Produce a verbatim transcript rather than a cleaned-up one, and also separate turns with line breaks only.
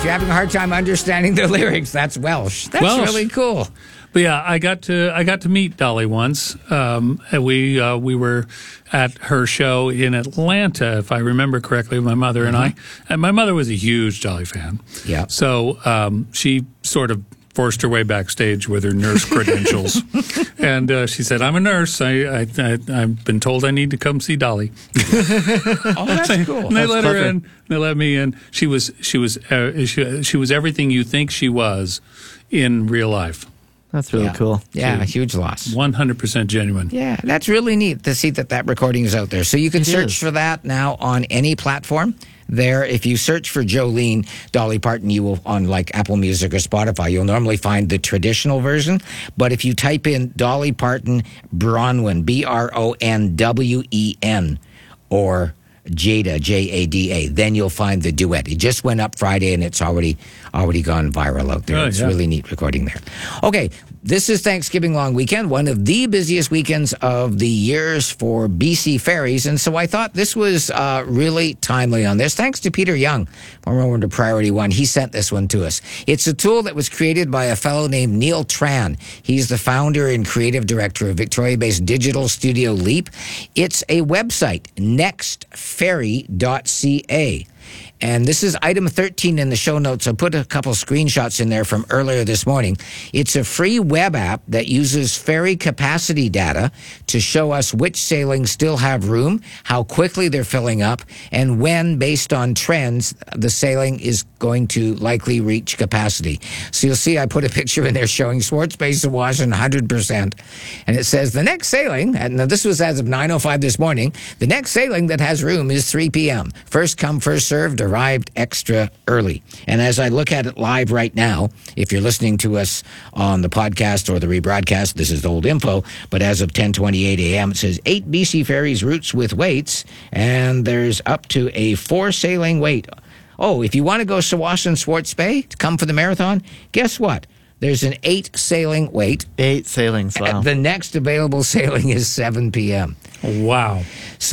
you're having a hard time understanding the lyrics, that's Welsh. That's
Welsh.
really cool.
But yeah, I got to I got to meet Dolly once. Um, and we uh, we were at her show in Atlanta, if I remember correctly, with my mother and
Mm-hmm.
I. And my mother was a huge Dolly fan.
Yeah.
So um, she sort of forced her way backstage with her nurse credentials, and uh, she said, "I'm a nurse. I, I, I I've been told I need to come see Dolly."
Oh, that's cool.
And they
That's
let her
perfect.
in. They let me in. She was she was uh, she, she was everything you think she was in real life.
That's really
Yeah.
cool.
Yeah, huge loss.
One hundred percent genuine.
Yeah, that's really neat to see that that recording is out there. So you can search
is.
for that now on any platform. There, if you search for Jolene Dolly Parton, you will, on like Apple Music or Spotify, you'll normally find the traditional version. But if you type in Dolly Parton Bronwyn, B R O N W E N, or Jada, J A D A, then you'll find the duet. It just went up Friday, and it's already already gone viral out there.
Oh,
it's
yeah.
really neat recording there. Okay, this is Thanksgiving long weekend, one of the busiest weekends of the years for B C Ferries, and so I thought this was uh, really timely on this. Thanks to Peter Young, former owner of Priority One. He sent this one to us. It's a tool that was created by a fellow named Neil Tran. He's the founder and creative director of Victoria-based digital studio Leap. It's a website, next ferry dot c a. And this is item thirteen in the show notes. I put a couple screenshots in there from earlier this morning. It's a free web app that uses ferry capacity data to show us which sailings still have room, how quickly they're filling up, and when, based on trends, the sailing is going to likely reach capacity. So you'll see I put a picture in there showing Swartz Bay Sawash one hundred percent. And it says the next sailing, and now this was as of nine oh five this morning, the next sailing that has room is three p.m. First come, first served, arrived extra early. And as I look at it live right now, if you're listening to us on the podcast or the rebroadcast, this is old info, but as of ten twenty-eight a.m., it says eight B C Ferries routes with waits, and there's up to a four sailing wait. Oh, if you want to go Sawash and Swartz Bay to come for the marathon, guess what? There's an eight sailing wait.
Eight sailings. Wow.
The next available sailing is seven p.m.
Wow.
So